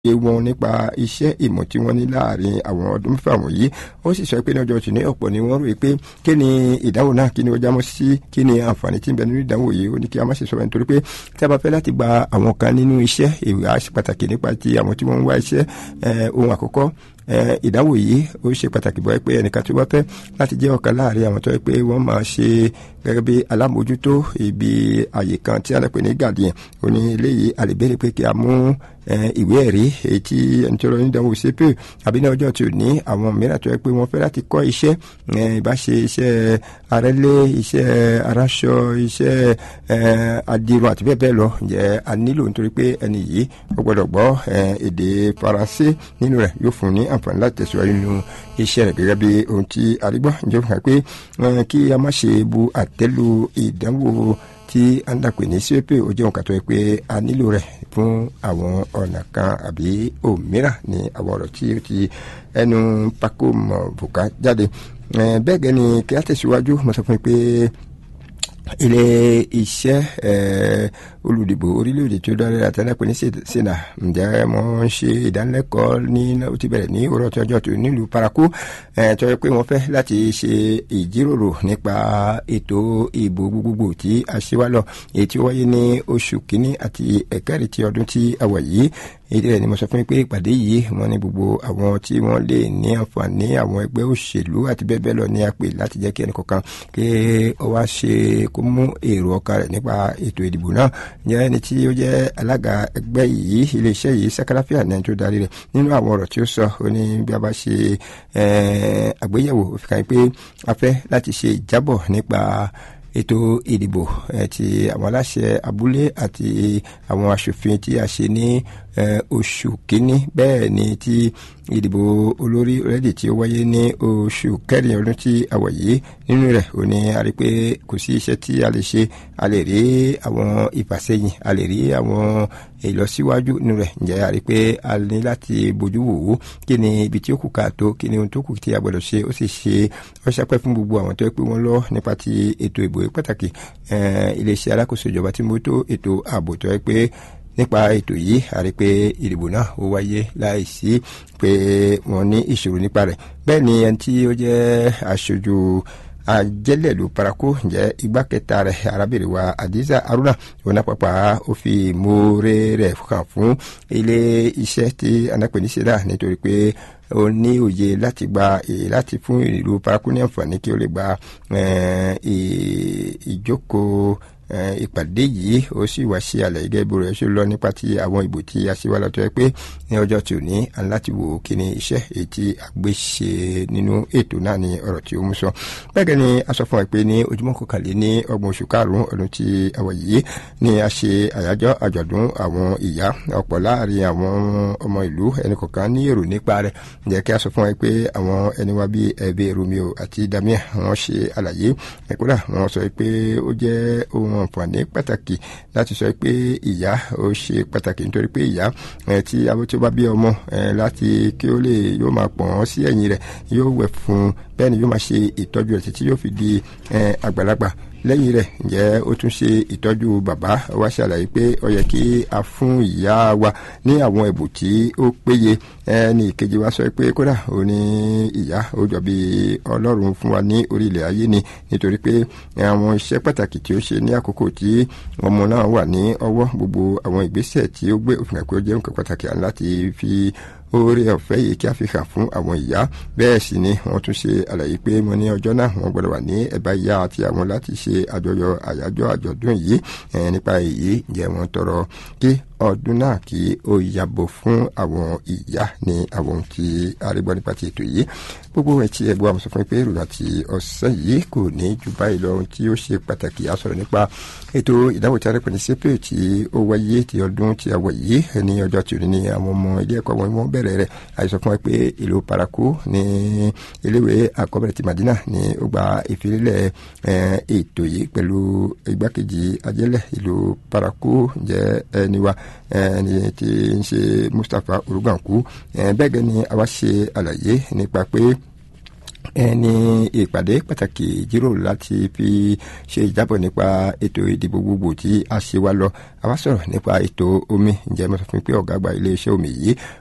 wọn nípa iṣẹ́ ìmọ̀ tí wọ́n ní láàrin àwọn ọdún mẹ́fà wọ̀nyí. Ó sì sọ pé ní ọjọ́ tòní ọ̀pọ̀ ni wọ́n rò pé kí ni ìdánwò náà, kí ni ó jámọ́ sí, kí ni àǹfààní tí ń bẹ nínú ìdánwò yìí. Ó ní kí a má ṣe sọ̀rọ̀ nítorí pé tí a bá fẹ́ láti gba àwọn kan nínú iṣẹ́ ìwé àṣẹ pàtàkì nípa ti àwọn tí wọ́n ń wá iṣẹ́, ohun àkọ́kọ́ ìdánwò yìí ó ṣe pàtàkì bọ́ pé ẹnìkan tó bá fẹ́ láti jẹ́ ọ̀kan láàrin àwọn tó yẹ pé wọ́n máa ṣe gẹ́gẹ́ bí alámòójútó ibi àyè kan tí a lè pè ní guardian. Ó ní eléyìí a lè béèrè pé kí a mú ìwé ẹ̀rí èyí tí ẹni tó lọ ní ìdánwò CPE àbí ní ọjọ́ tí ò ní àwọn mìíràn tó yẹ pé wọ́n fẹ́ láti kọ́ iṣẹ́ ìbáṣe iṣẹ́ arẹ́lé, iṣẹ́ aráṣọ, iṣẹ́ adirun àti bẹ́ẹ̀ bẹ́ẹ̀ lọ. Ǹjẹ́ a nílò nítorí pé ẹni yìí ó gbọ́dọ̀ gbọ́ èdè Faransé nínú rẹ̀, yóò fún ní àǹfààní láti tẹ̀síwájú nínú iṣẹ́ rẹ̀ gẹ́gẹ́ bí ohun tí a rí gbọ́. Ǹjẹ́ ó fi hàn pé kí a má ṣe bu àtẹ́lu ìdánwò tí a ń dàpè ní CPE. Ó jẹ́ nǹkan tó yẹ pé a nílò rẹ̀ fún àwọn ọ̀nà kan àbí òmíràn ní àwọn ọ̀rọ̀ tí ó ti ẹnu Paco Mọ̀bùká jáde. Bẹ́ẹ̀ gẹ́ ni kí a tẹ̀síwájú. Mo sọ fún yín pé ilé iṣẹ́ olùdìbò orílẹ̀-èdè tí ó dára àtẹnẹ́pẹ́ ní sena, ǹjẹ́ wọ́n ń ṣe ìdánilẹ́kọ̀ọ́ ní ó ti bẹ̀rẹ̀ ní òwúrọ̀ tí ọjọ́ tó nílùú Parakou, tó yẹ pé wọ́n fẹ́ láti ṣe ìjíròrò nípa ètò ìbò gbogbogbò tí a ṣe wá lọ, èyí tí ó wáyé ní oṣù kínní àti ẹ̀kẹ́rin ti ọdún tí a wà yìí. Èyí rẹ̀ ni mo sọ fún yín pé ìpàdé yìí wọ́n ní gbogbo àwọn tí wọ́n lè ní àǹfààní àwọn ẹgbẹ́ òṣèlú àti bẹ́ẹ̀ bẹ́ẹ̀ lọ ní a pè láti jẹ́ kí ẹnì kọ̀ọ̀kan kí ó wá ṣe kó mú èrò ọkàn rẹ̀ nípa ètò ìdìbò náà. Ǹjẹ́ ẹni tí ó jẹ́ alága ẹgbẹ́ yìí, iléeṣẹ́ yìí, Sakaláfíà ní ẹni tó darí rẹ̀, nínú àwọn ọ̀rọ̀ tí ó sọ, ó ní bí a bá ṣe àgbéyẹ̀wò ó fi kàn pé a fẹ́ láti ṣe ìjábọ̀ nípa ètò ìdìbò ti àwọn aláṣẹ abúlé àti àwọn aṣòfin tí a ṣe ní oṣù kínní, bẹ́ẹ̀ ni tí ìdìbò olórí orílẹ̀-èdè tí ó wáyé ní oṣù kẹrin ọdún tí a wà yìí. Nínú rẹ̀ ó ní a rí pé kò sí iṣẹ́ tí a lè ṣe, a lè rí àwọn ìfàsẹ́yìn, a lè rí àwọn ìlọsíwájú nínú rẹ̀. Ǹjẹ́ a rí pé a ní láti bójú wò ó kí ni ibi tí ó kù káàtó, kí ni ohun tó kù tí a gbọ́dọ̀ ṣe. Ó sì ṣe ó ṣàpẹ́ fún gbogbo àwọn tó yẹ pé wọ́n lọ nípa ti ètò ìbò pàtàkì iléeṣẹ́ alákòóso ìjọba tí mo tó ètò ààbò tó yẹ pé nípa ètò yìí a rí pé ìdìbò náà ó wáyé láìsí pé wọ́n ní ìṣòro nípa rẹ̀. Bẹ́ẹ̀ ni ẹni tí ó jẹ́ aṣojú ajẹ́lẹ̀lú Parakou, ǹjẹ́ igbá kẹta rẹ̀ arábìnrin wa Hadiza Haruna, òun náà pàpà ó fi ìmoore rẹ̀ kàn fún ilé iṣẹ́ tí anápẹ́ ní sẹ́dá nítorí pé ó ní òye láti gba láti fún ìlú Parakou ní àǹfààní kí ó lè gba ìjókòó ìpàdé yìí. Ó sì wá sí àlàyé gẹ́gẹ́ bí rẹ̀ ṣe lọ nípa ti àwọn ìbò tí a ṣe wá lọ́tọ́ ẹ pé ní ọjọ́ tí ò ní láti wò kí ni iṣẹ́ èyí tí a gbé ṣe nínú ètò náà ní ọ̀rọ̀ tí ó mú sọ. Bẹ́ẹ̀ ni a sọ fún ẹ pé ní ojúmọ́ kọkànlé ní ọgbọ̀n oṣù karùn-ún ọdún tí a wà yìí ni a ṣe àyájọ́ àjọ̀dún àwọn ìyá. Ọ̀pọ̀ láàrin àwọn ọmọ ìlú ẹnì kọ̀ọ̀kan ní èrò nípa rẹ̀. Ǹjẹ́ kí a sọ fún ẹ pé àwọn ẹni wa bíi ẹbí Romeo àti Damia wọ́n ṣe àlàyé ẹ̀kúrà. Wọ́n sọ pé ó jẹ́ ohun àǹfààní pàtàkì láti sọ pé ìyá ó ṣe pàtàkì nítorí pé ìyá tí àwọn tí ó bá bí ọmọ láti kí ó lè yóò máa pọ̀n sí ẹ̀yìn rẹ̀, yóò wẹ̀ fún, bẹ́ẹ̀ ni yóò máa ṣe ìtọ́jú rẹ̀ títí yóò fi di àgbàlagbà. Lẹ́yìn rẹ̀ ǹjẹ́ ó tún ṣe ìtọ́jú bàbá. Wá ṣàlàyé pé ó yẹ kí a fún ìyá wa ní àwọn ẹ̀bùn tí ó péye. Ẹni ìkejì wa sọ pé kódà ó ní ìyá ó jọ bí Ọlọ́run fún wa ní orílẹ̀ ayé ni, nítorí pé àwọn iṣẹ́ pàtàkì tí ó ṣe ní àkókò tí ọmọ náà wà ní ọwọ́, gbogbo àwọn ìgbésẹ̀ tí ó gbé òfin àpò jẹ́ nǹkan pàtàkì láti fi oore ọ̀fẹ́ yìí kí a fi hàn fún àwọn ìyá. Bẹ́ẹ̀ sì ni wọ́n tún ṣe àlàyé pé mo ní ọjọ́ náà wọ́n gbọ́dọ̀ wà ní ẹ̀bá ìyá àti àwọn láti ṣe àjọyọ̀ àyájọ́ àjọ̀dún yìí. Nípa èyí ǹjẹ́ wọ́n tọrọ kí ọdún náà kí ó yàbò fún àwọn ìyá ní àwọn tí arígbọ́n nípa ti ètò yìí. Gbogbo ẹ̀ tí ẹ̀gbọ́n àmọ́ sọ fún pé ìròyìn àti ọ̀sẹ̀ yìí kò ní ju báyìí lọ. Ohun tí ó ṣe pàtàkì a sọ̀rọ̀ nípa ètò ìdáwò tí a rẹ̀ pẹ̀lú CPE tí ó wáyé ti ọdún tí a wọ̀ yìí ní ọjọ́ tí ò ní àwọn ọmọ ilé ẹ̀kọ́ wọn wọ́n bẹ̀rẹ̀ rẹ̀. àìsàn fún ẹ pé ìlú Parakou ní iléèwé àkọ́bẹ̀rẹ̀ ti Madina ní ó gba ìfilélẹ̀ ètò yìí pẹ̀lú igbákejì ajẹ́lẹ̀ ìlú Parakou jẹ́ ẹni wa ẹni tí ń ṣe Mustapha Uruganku. Bẹ́ẹ̀ gẹ́ ni a wá ṣe àlàyé nípa pé ẹni ìpàdé pàtàkì ìjíròrò láti fi ṣe ìjábọ̀ nípa ètò ìdìbò gbogbo tí a ṣe wá lọ. A wá sọ̀rọ̀ nípa ètò omi. Ǹjẹ́ mo sọ fún pé ọ̀gá àgbà iléeṣẹ́ omi yìí